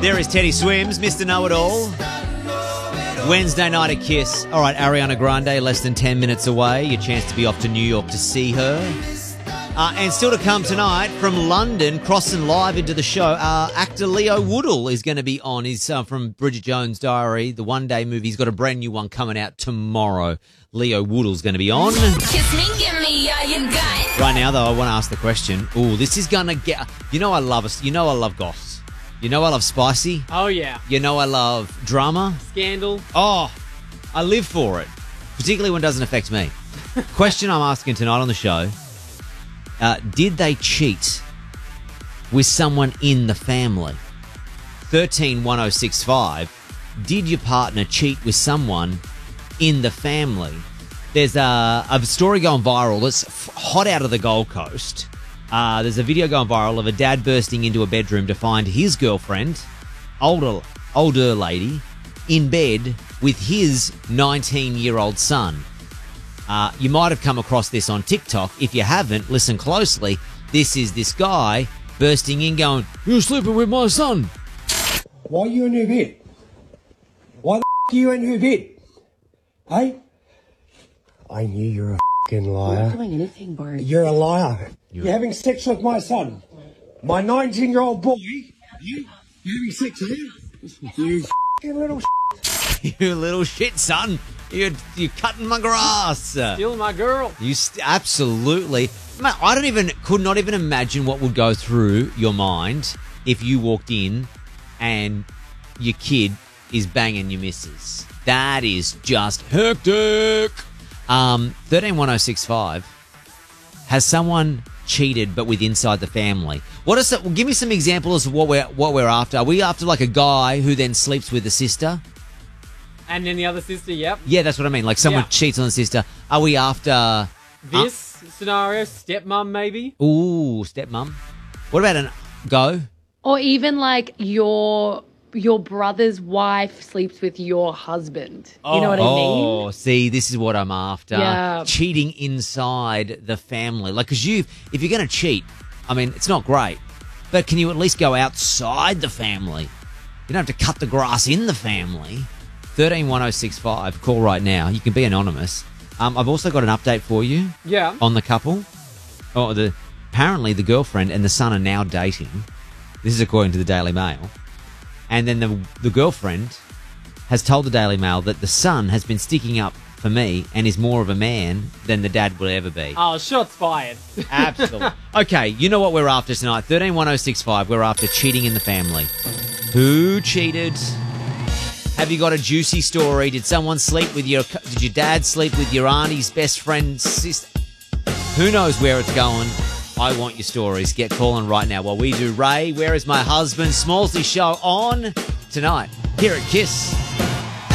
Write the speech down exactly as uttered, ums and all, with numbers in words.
There is Teddy Swims, Mister Know-It-All. Wednesday night at Kiss. All right, Ariana Grande, less than ten minutes away. Your chance to be off to New York to see her. Uh, and still to come tonight from London, crossing live into the show, uh, actor Leo Woodall is going to be on. He's uh, from Bridget Jones' Diary, the one-day movie. He's got a brand new one coming out tomorrow. Leo Woodall's going to be on. Kiss me, give me all you got. Right now, though, I want to ask the question. Ooh, this is going to get... You know I love us. You know I love goss. You know I love spicy. Oh, yeah. You know I love drama. Scandal. Oh, I live for it, particularly when it doesn't affect me. Question I'm asking tonight on the show. Uh, did they cheat with someone in the family? thirteen one oh six five. Did your partner cheat with someone in the family? There's a, a story going viral that's f- hot out of the Gold Coast. Uh, there's a video going viral of a dad bursting into a bedroom to find his girlfriend, older older lady, in bed with his nineteen-year-old son. Uh, you might have come across this on TikTok. If you haven't, listen closely. This is this guy bursting in going, "You're sleeping with my son." Why are you in her bed? Why the f*** are you in her bed? Hey? I knew you're a f***ing liar. I'm not doing anything, Bart. You're a liar. You're, you're having sex with my son. My nineteen-year-old boy. You, you're having sex with him? You f***ing little shit. You little shit, son. You're, you're cutting my grass. Stealing my girl. You st- absolutely. Mate, I don't even, could not even imagine what would go through your mind if you walked in and your kid is banging your missus. That is just hectic. Um, thirteen one oh six five. Has someone cheated but with inside the family? What is it? Well, give me some examples of what we're what we're after. Are we after like a guy who then sleeps with the sister? And then the other sister, yep. Yeah, that's what I mean. Like someone Yeah. cheats on the sister. Are we after This uh, scenario, stepmom maybe? Ooh, stepmom. What about an go? Or even like your your brother's wife sleeps with your husband. You know what I mean? Oh, see, this is what I'm after. Yeah. Cheating inside the family. Like, because you, if you're going to cheat, I mean, it's not great, but can you at least go outside the family? You don't have to cut the grass in the family. thirteen one oh six five. Call right now. You can be anonymous. Um, I've also got an update for you. Yeah. On the couple. Oh, the apparently the girlfriend and the son are now dating. This is according to the Daily Mail. And then the the girlfriend has told the Daily Mail that the son has been sticking up for me and is more of a man than the dad will ever be. Oh, shots fired. Absolutely. Okay, you know what we're after tonight. thirteen one oh six five. We're after cheating in the family. Who cheated? Have you got a juicy story? Did someone sleep with your... Did your dad sleep with your auntie's best friend's sister? Who knows where it's going? I want your stories. Get calling right now while we do Ray, Where Is My Husband? Smallsy show on tonight here at Kiss.